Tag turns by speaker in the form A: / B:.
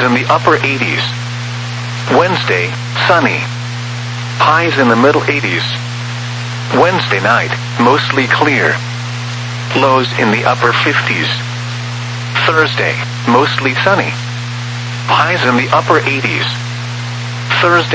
A: in the upper 80s. Wednesday, sunny. Highs in the middle 80s. Wednesday night, mostly clear. Lows in the upper 50s. Thursday, mostly sunny. Highs in the upper 80s. Thursday